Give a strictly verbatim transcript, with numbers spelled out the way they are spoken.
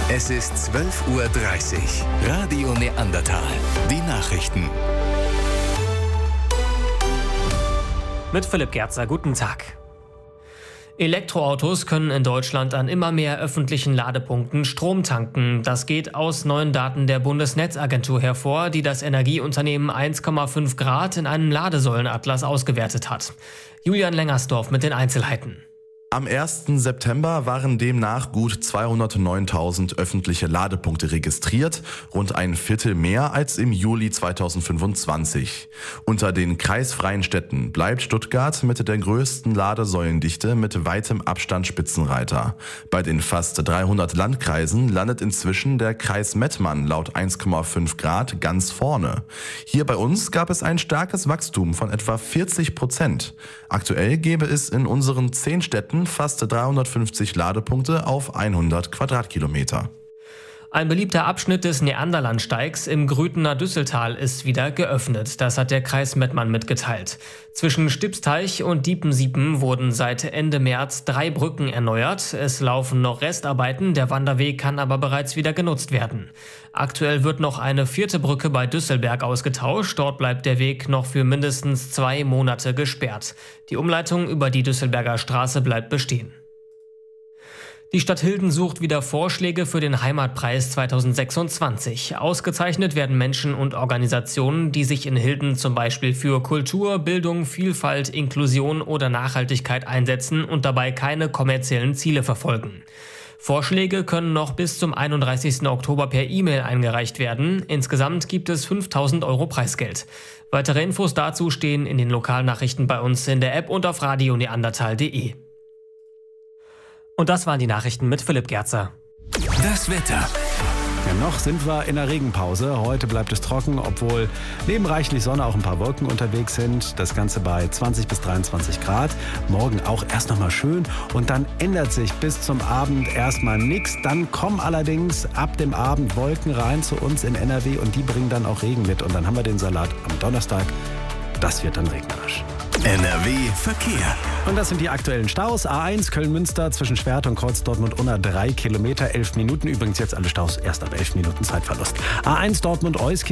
Es ist zwölf Uhr dreißig. Radio Neandertal. Die Nachrichten. Mit Philipp Gerzer, guten Tag. Elektroautos können in Deutschland an immer mehr öffentlichen Ladepunkten Strom tanken. Das geht aus neuen Daten der Bundesnetzagentur hervor, die das Energieunternehmen eins Komma fünf Grad in einem Ladesäulenatlas ausgewertet hat. Julian Lengersdorf mit den Einzelheiten. Am ersten September waren demnach gut zweihundertneuntausend öffentliche Ladepunkte registriert, rund ein Viertel mehr als im Juli zweitausendfünfundzwanzig. Unter den kreisfreien Städten bleibt Stuttgart mit der größten Ladesäulendichte mit weitem Abstand Spitzenreiter. Bei den fast dreihundert Landkreisen landet inzwischen der Kreis Mettmann laut eins Komma fünf Grad ganz vorne. Hier bei uns gab es ein starkes Wachstum von etwa vierzig Prozent. Aktuell gäbe es in unseren zehn Städten fast dreihundertfünfzig Ladepunkte auf hundert Quadratkilometer. Ein beliebter Abschnitt des Neanderlandsteigs im Grütener Düsseltal ist wieder geöffnet. Das hat der Kreis Mettmann mitgeteilt. Zwischen Stipsteich und Diepensiepen wurden seit Ende März drei Brücken erneuert. Es laufen noch Restarbeiten, der Wanderweg kann aber bereits wieder genutzt werden. Aktuell wird noch eine vierte Brücke bei Düsselberg ausgetauscht. Dort bleibt der Weg noch für mindestens zwei Monate gesperrt. Die Umleitung über die Düsselberger Straße bleibt bestehen. Die Stadt Hilden sucht wieder Vorschläge für den Heimatpreis zweitausendsechsundzwanzig. Ausgezeichnet werden Menschen und Organisationen, die sich in Hilden zum Beispiel für Kultur, Bildung, Vielfalt, Inklusion oder Nachhaltigkeit einsetzen und dabei keine kommerziellen Ziele verfolgen. Vorschläge können noch bis zum einunddreißigsten Oktober per E-Mail eingereicht werden. Insgesamt gibt es fünftausend Euro Preisgeld. Weitere Infos dazu stehen in den Lokalnachrichten bei uns in der App und auf radio neandertal punkt de. Und das waren die Nachrichten mit Philipp Gerzer. Das Wetter. Ja, noch sind wir in der Regenpause. Heute bleibt es trocken, obwohl neben reichlich Sonne auch ein paar Wolken unterwegs sind. Das Ganze bei zwanzig bis dreiundzwanzig Grad. Morgen auch erst noch mal schön und dann ändert sich bis zum Abend erstmal nichts. Dann kommen allerdings ab dem Abend Wolken rein zu uns in N R W und die bringen dann auch Regen mit. Und dann haben wir den Salat am Donnerstag. Das wird dann regnerisch. N R W Verkehr. Und das sind die aktuellen Staus. A eins Köln-Münster zwischen Schwert und Kreuz Dortmund-Unna drei Kilometer, elf Minuten. Übrigens jetzt alle Staus erst ab elf Minuten Zeitverlust. A eins Dortmund-Euskirchen.